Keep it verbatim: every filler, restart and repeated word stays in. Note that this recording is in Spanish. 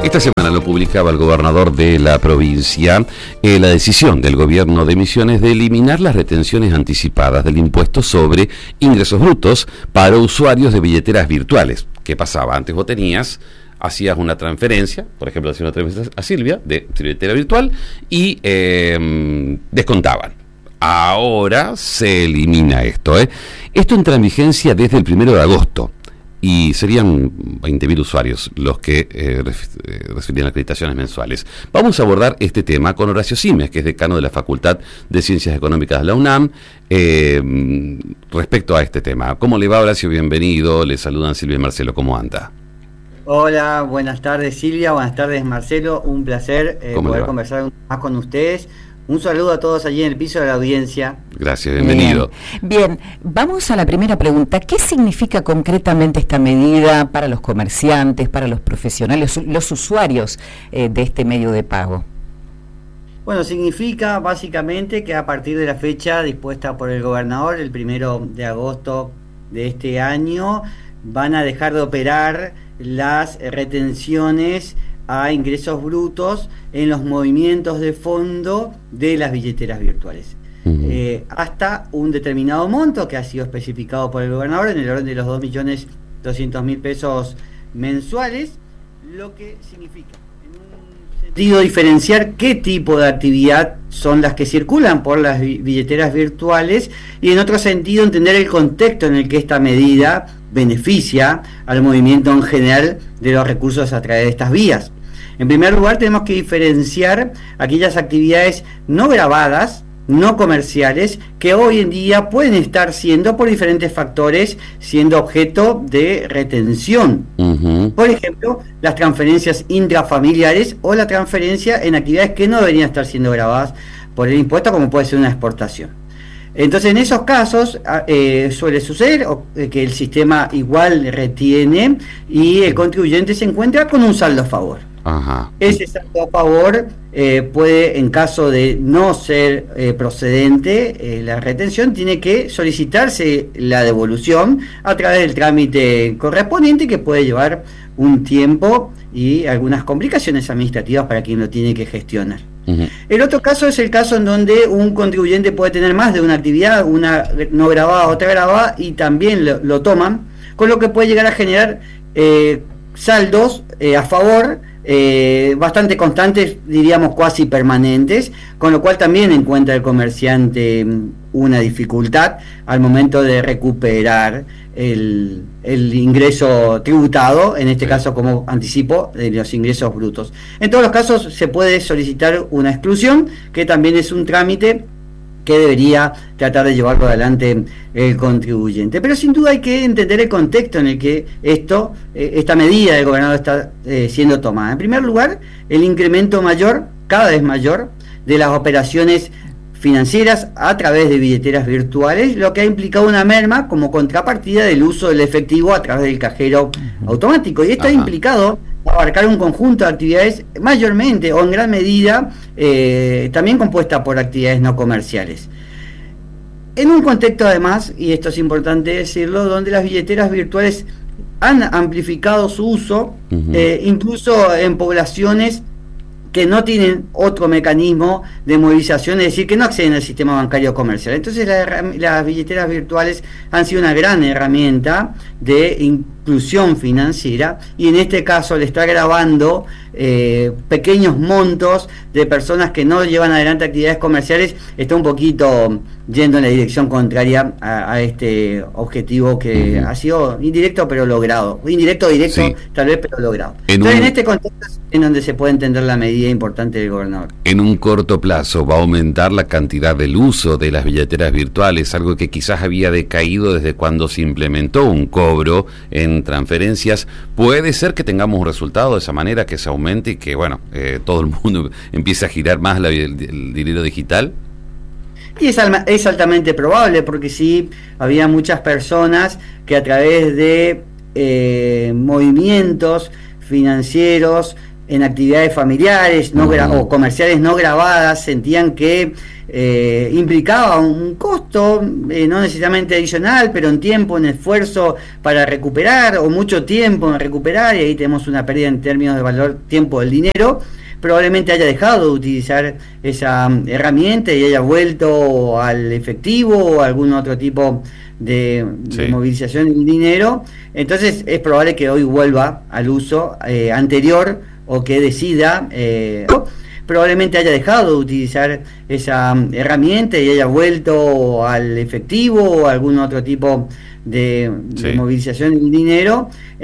Esta semana lo publicaba el gobernador de la provincia, eh, la decisión del gobierno de Misiones de eliminar las retenciones anticipadas del impuesto sobre ingresos brutos para usuarios de billeteras virtuales. ¿Qué pasaba? Antes vos tenías, hacías una transferencia, por ejemplo, hacías una transferencia a Silvia de billetera virtual y eh, descontaban. Ahora se elimina esto, ¿eh? Esto entra en vigencia desde el primero de agosto. Y serían veinte mil usuarios los que eh, recibirían acreditaciones mensuales. Vamos a abordar este tema con Horacio Simes, que es decano de la Facultad de Ciencias Económicas de la UNAM, eh, respecto a este tema. ¿Cómo le va, Horacio? Bienvenido. Le saludan Silvia y Marcelo. ¿Cómo anda? Hola, buenas tardes Silvia, buenas tardes Marcelo. Un placer eh, poder conversar más con ustedes. Un saludo a todos allí en el piso de la audiencia. Gracias, bienvenido. Bien, bien, vamos a la primera pregunta. ¿Qué significa concretamente esta medida para los comerciantes, para los profesionales, los usuarios eh, de este medio de pago? Bueno, significa básicamente que a partir de la fecha dispuesta por el gobernador, el primero de agosto de este año, van a dejar de operar las retenciones a ingresos brutos en los movimientos de fondo de las billeteras virtuales. Uh-huh. eh, hasta un determinado monto que ha sido especificado por el gobernador en el orden de los dos millones doscientos mil pesos mensuales, lo que significa, en un sentido, diferenciar qué tipo de actividad son las que circulan por las billeteras virtuales y en otro sentido entender el contexto en el que esta medida beneficia al movimiento en general de los recursos a través de estas vías. En primer lugar, tenemos que diferenciar aquellas actividades no grabadas, no comerciales, que hoy en día pueden estar siendo, por diferentes factores, siendo objeto de retención. Uh-huh. Por ejemplo, las transferencias intrafamiliares o la transferencia en actividades que no deberían estar siendo grabadas por el impuesto, como puede ser una exportación. Entonces, en esos casos eh, suele suceder eh, que el sistema igual retiene y el contribuyente se encuentra con un saldo a favor. Ajá. Ese saldo a favor eh, puede, en caso de no ser eh, procedente, eh, la retención tiene que solicitarse la devolución a través del trámite correspondiente, que puede llevar un tiempo y algunas complicaciones administrativas para quien lo tiene que gestionar. Uh-huh. El otro caso es el caso en donde un contribuyente puede tener más de una actividad, una no grabada, otra grabada, y también lo, lo toman, con lo que puede llegar a generar eh, saldos eh, a favor eh, bastante constantes, diríamos cuasi permanentes, con lo cual también encuentra el comerciante una dificultad al momento de recuperar el, el ingreso tributado, en este sí. caso, como anticipo, de los ingresos brutos. En todos los casos se puede solicitar una exclusión, que también es un trámite que debería tratar de llevarlo adelante el contribuyente. Pero sin duda hay que entender el contexto en el que esto, eh, esta medida del gobernador está eh, siendo tomada. En primer lugar, el incremento mayor, cada vez mayor, de las operaciones financieras a través de billeteras virtuales, lo que ha implicado una merma como contrapartida del uso del efectivo a través del cajero uh-huh. automático. Y esto Ajá. ha implicado abarcar un conjunto de actividades mayormente o en gran medida eh, también compuesta por actividades no comerciales. En un contexto además, y esto es importante decirlo, donde las billeteras virtuales han amplificado su uso, uh-huh. eh, incluso en poblaciones que no tienen otro mecanismo de movilización, es decir, que no acceden al sistema bancario comercial. Entonces la, las billeteras virtuales han sido una gran herramienta de inclusión financiera, y en este caso le está grabando eh, pequeños montos de personas que no llevan adelante actividades comerciales. Está un poquito yendo en la dirección contraria a, a este objetivo que uh-huh. ha sido indirecto pero logrado, indirecto o directo sí. tal vez pero logrado. En Entonces un... en este contexto es en donde se puede entender la medida importante del gobernador. En un corto plazo va a aumentar la cantidad del uso de las billeteras virtuales, algo que quizás había decaído desde cuando se implementó un cobro en transferencias. ¿Puede ser que tengamos un resultado de esa manera, que se aumente y que, bueno, eh, todo el mundo empiece a girar más la, el, el dinero digital? Y es, es altamente probable, porque sí, había muchas personas que a través de eh, movimientos financieros en actividades familiares no uh-huh. gra- o comerciales no grabadas sentían que eh, implicaba un costo, eh, no necesariamente adicional, pero en tiempo, en esfuerzo para recuperar, o mucho tiempo en recuperar, y ahí tenemos una pérdida en términos de valor, tiempo del dinero. Probablemente haya dejado de utilizar esa herramienta y haya vuelto al efectivo o algún otro tipo de, sí. de movilización del dinero. Entonces es probable que hoy vuelva al uso eh, anterior, o que decida, eh, probablemente haya dejado de utilizar esa herramienta y haya vuelto al efectivo o algún otro tipo de, sí. de movilización del dinero.